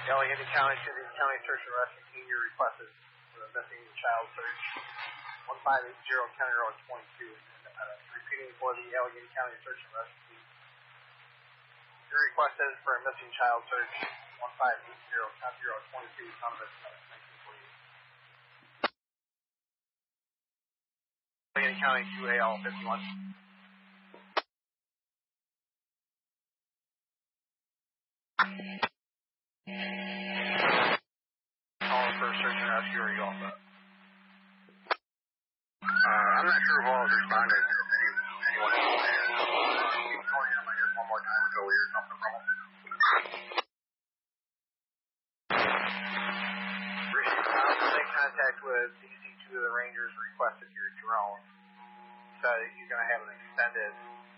Allegheny County City County Search and Rescue Team, your request is for a missing child search. 1580 County Road 22. Repeating for the Allegheny County Search and Rescue Team. Your request is for a missing child search. 1580 County Road 22, son of a 1948. Allegheny County 2AL 51. Calling for search and rescue, are you all set? I'm not sure who all has responded. Anyone else? Keep calling them, I guess, one more time until we hear something from them. Make contact with DC2 of the Rangers, requested your drone. So you're going to have an extended